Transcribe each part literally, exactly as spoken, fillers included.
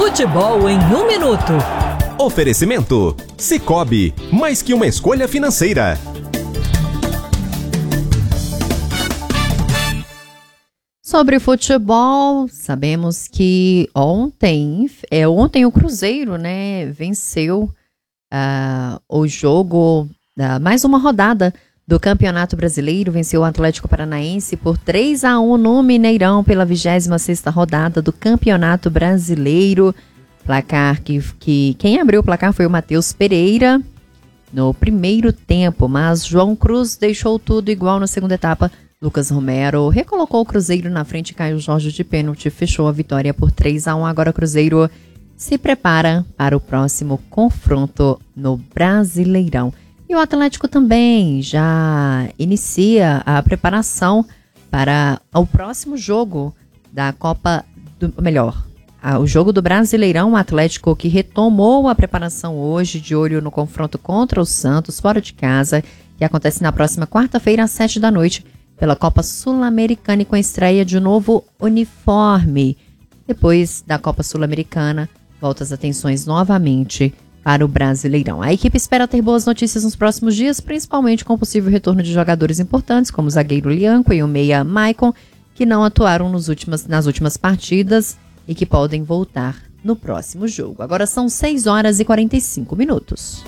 Futebol em um minuto. Oferecimento: Sicoob, mais que uma escolha financeira. Sobre futebol, sabemos que ontem, é, ontem o Cruzeiro, né, venceu uh, o jogo, uh, mais uma rodada do Campeonato Brasileiro, venceu o Atlético Paranaense por três a um no Mineirão pela vigésima sexta rodada do Campeonato Brasileiro. Placar que, que quem abriu o placar foi o Matheus Pereira no primeiro tempo, mas João Cruz deixou tudo igual na segunda etapa. Lucas Romero recolocou o Cruzeiro na frente e Caio Jorge de pênalti fechou a vitória por três a um. Agora o Cruzeiro se prepara para o próximo confronto no Brasileirão. E o Atlético também já inicia a preparação para o próximo jogo da Copa do... Melhor, o jogo do Brasileirão. O Atlético que retomou a preparação hoje, de olho no confronto contra o Santos, fora de casa, que acontece na próxima quarta-feira, às sete da noite, pela Copa Sul-Americana e com a estreia de um novo uniforme. Depois da Copa Sul-Americana, volta as atenções novamente para o Brasileirão. A equipe espera ter boas notícias nos próximos dias, principalmente com o possível retorno de jogadores importantes, como o zagueiro Lianco e o meia Maicon, que não atuaram nos últimas, nas últimas partidas e que podem voltar no próximo jogo. Agora são seis horas e quarenta e cinco minutos.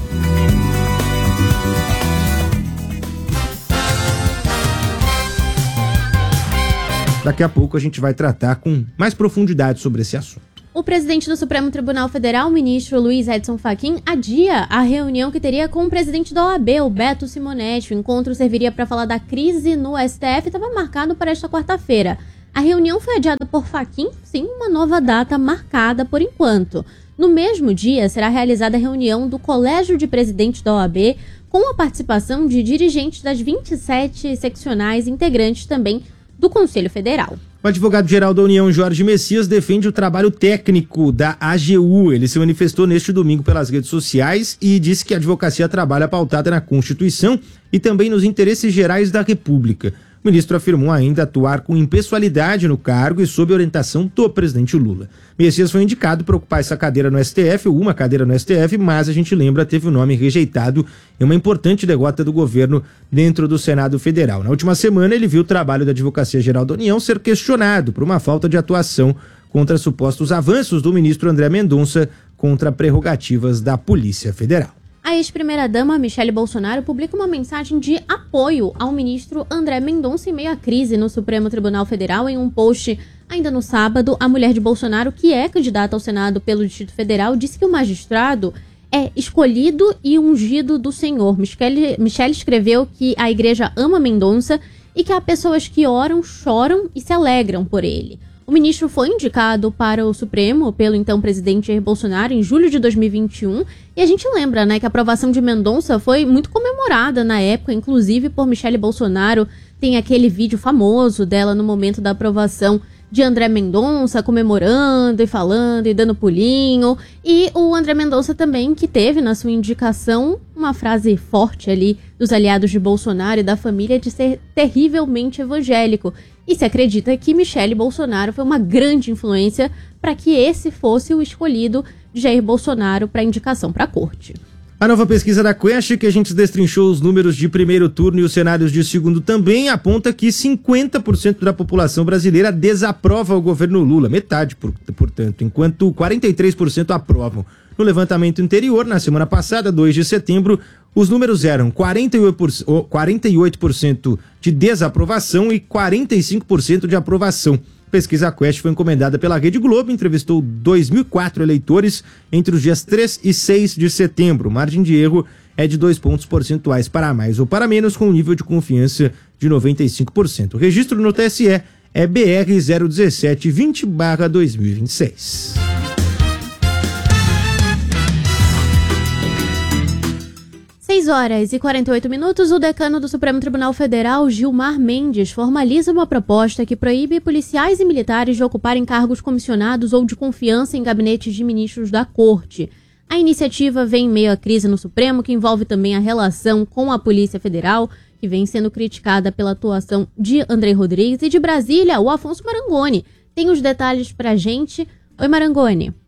Daqui a pouco a gente vai tratar com mais profundidade sobre esse assunto. O presidente do Supremo Tribunal Federal, o ministro Luiz Edson Fachin, adia a reunião que teria com o presidente da O A B, o Beto Simonetti. O encontro serviria para falar da crise no S T F e estava marcado para esta quarta-feira. A reunião foi adiada por Fachin, sem uma nova data marcada por enquanto. No mesmo dia, será realizada a reunião do Colégio de Presidentes da O A B, com a participação de dirigentes das vinte e sete seccionais integrantes também do Conselho Federal. O advogado-geral da União, Jorge Messias, defende o trabalho técnico da A G U. Ele se manifestou neste domingo pelas redes sociais e disse que a advocacia trabalha pautada na Constituição e também nos interesses gerais da República. O ministro afirmou ainda atuar com impessoalidade no cargo e sob orientação do presidente Lula. Messias foi indicado para ocupar essa cadeira no S T F, ou uma cadeira no S T F, mas a gente lembra, teve o nome rejeitado em uma importante derrota do governo dentro do Senado Federal. Na última semana, ele viu o trabalho da Advocacia Geral da União ser questionado por uma falta de atuação contra supostos avanços do ministro André Mendonça contra prerrogativas da Polícia Federal. A ex-primeira-dama Michele Bolsonaro publica uma mensagem de apoio ao ministro André Mendonça em meio à crise no Supremo Tribunal Federal. Em um post ainda no sábado, a mulher de Bolsonaro, que é candidata ao Senado pelo Distrito Federal, disse que o magistrado é escolhido e ungido do Senhor. Michele, Michele escreveu que a igreja ama Mendonça e que há pessoas que oram, choram e se alegram por ele. O ministro foi indicado para o Supremo pelo então presidente Jair Bolsonaro em julho de dois mil e vinte e um. E a gente lembra, né, que a aprovação de Mendonça foi muito comemorada na época, inclusive por Michele Bolsonaro. Tem aquele vídeo famoso dela no momento da aprovação de André Mendonça, comemorando e falando e dando pulinho. E o André Mendonça também, que teve na sua indicação uma frase forte ali dos aliados de Bolsonaro e da família de ser terrivelmente evangélico. E se acredita que Michele Bolsonaro foi uma grande influência para que esse fosse o escolhido de Jair Bolsonaro para indicação para a corte. A nova pesquisa da Quest, que a gente destrinchou os números de primeiro turno e os cenários de segundo também, aponta que cinquenta por cento da população brasileira desaprova o governo Lula, metade, portanto, enquanto quarenta e três por cento aprovam. No levantamento anterior, na semana passada, dois de setembro, os números eram quarenta e oito por cento de desaprovação e quarenta e cinco por cento de aprovação. A pesquisa Quest foi encomendada pela Rede Globo, entrevistou dois mil e quatro eleitores entre os dias três e seis de setembro. A margem de erro é de dois pontos percentuais para mais ou para menos, com um nível de confiança de noventa e cinco por cento. O registro no T S E é B R zero um sete vinte barra dois mil e vinte e seis. seis horas e quarenta e oito minutos, o decano do Supremo Tribunal Federal, Gilmar Mendes, formaliza uma proposta que proíbe policiais e militares de ocuparem cargos comissionados ou de confiança em gabinetes de ministros da Corte. A iniciativa vem em meio à crise no Supremo, que envolve também a relação com a Polícia Federal, que vem sendo criticada pela atuação de André Rodrigues, e de Brasília, o Afonso Marangoni. Tem os detalhes pra gente. Oi, Marangoni.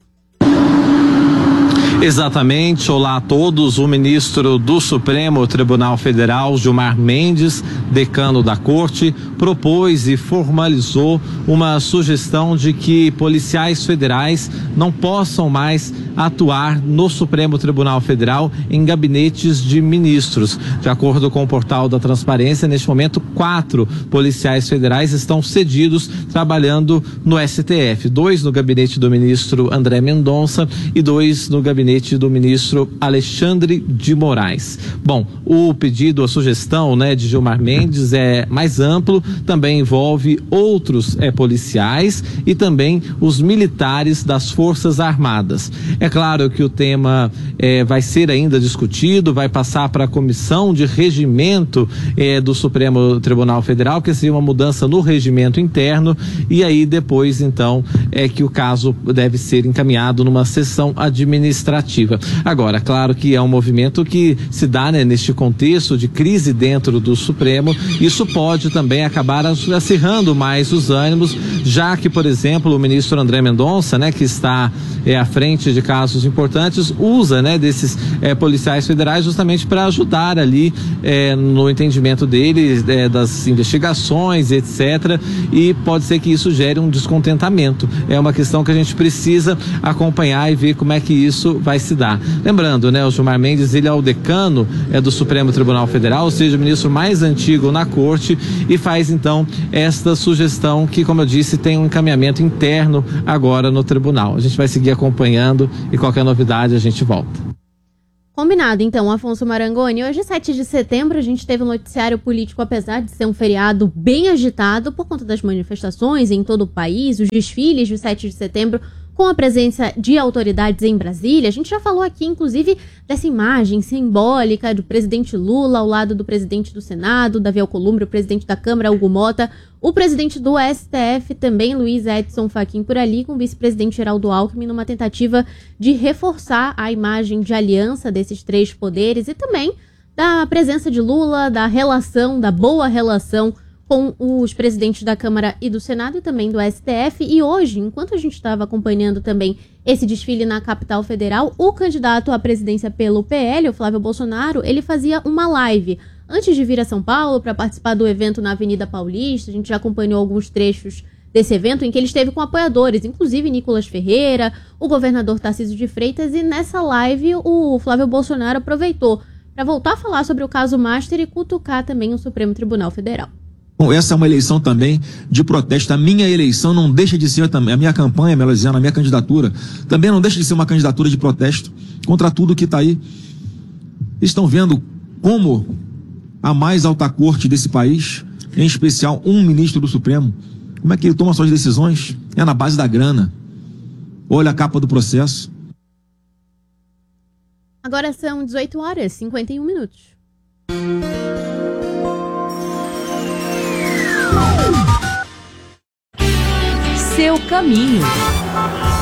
Exatamente. Olá a todos. O ministro do Supremo Tribunal Federal, Gilmar Mendes, decano da Corte, propôs e formalizou uma sugestão de que policiais federais não possam mais atuar no Supremo Tribunal Federal em gabinetes de ministros. De acordo com o portal da Transparência, neste momento, quatro policiais federais estão cedidos trabalhando no S T F. Dois no gabinete do ministro André Mendonça e dois no gabinete do ministro Alexandre de Moraes. Bom, o pedido, a sugestão, né, de Gilmar Mendes é mais amplo, também envolve outros é, policiais e também os militares das Forças Armadas. É claro que o tema é, vai ser ainda discutido, vai passar para a Comissão de Regimento é, do Supremo Tribunal Federal, que seria uma mudança no regimento interno, e aí depois, então, é que o caso deve ser encaminhado numa sessão administrativa. Agora, claro que é um movimento que se dá, né, neste contexto de crise dentro do Supremo. Isso pode também acabar acirrando mais os ânimos, já que, por exemplo, o ministro André Mendonça, né, que está é, à frente de casos importantes, usa, né, desses é, policiais federais justamente para ajudar ali é, no entendimento dele é, das investigações, etcétera. E pode ser que isso gere um descontentamento. É uma questão que a gente precisa acompanhar e ver como é que isso vai se dar. Lembrando, né, o Gilmar Mendes, ele é o decano é, do Supremo Tribunal Federal, ou seja, o ministro mais antigo na Corte, e faz então esta sugestão que, como eu disse, tem um encaminhamento interno agora no tribunal. A gente vai seguir acompanhando e qualquer novidade a gente volta. Combinado, então, Afonso Marangoni. Hoje, sete de setembro, a gente teve um noticiário político, apesar de ser um feriado bem agitado por conta das manifestações em todo o país, os desfiles de sete de setembro, com a presença de autoridades em Brasília. A gente já falou aqui, inclusive, dessa imagem simbólica do presidente Lula ao lado do presidente do Senado, Davi Alcolumbre, o presidente da Câmara, Hugo Mota, o presidente do S T F, também Luiz Edson Fachin por ali, com o vice-presidente Geraldo Alckmin, numa tentativa de reforçar a imagem de aliança desses três poderes e também da presença de Lula, da relação, da boa relação com os presidentes da Câmara e do Senado e também do S T F. E hoje, enquanto a gente estava acompanhando também esse desfile na capital federal, o candidato à presidência pelo P L, o Flávio Bolsonaro, ele fazia uma live antes de vir a São Paulo para participar do evento na Avenida Paulista. A gente já acompanhou alguns trechos desse evento em que ele esteve com apoiadores, inclusive Nicolas Ferreira, o governador Tarcísio de Freitas, e nessa live o Flávio Bolsonaro aproveitou para voltar a falar sobre o caso Master e cutucar também o Supremo Tribunal Federal. Bom, essa é uma eleição também de protesto. A minha eleição não deixa de ser também, a minha campanha, melhor dizendo, a minha candidatura, também não deixa de ser uma candidatura de protesto contra tudo que está aí. Estão vendo como a mais alta corte desse país, em especial um ministro do Supremo, como é que ele toma suas decisões? É na base da grana. Olha a capa do processo. Agora são dezoito horas e cinquenta e um minutos. Seu caminho.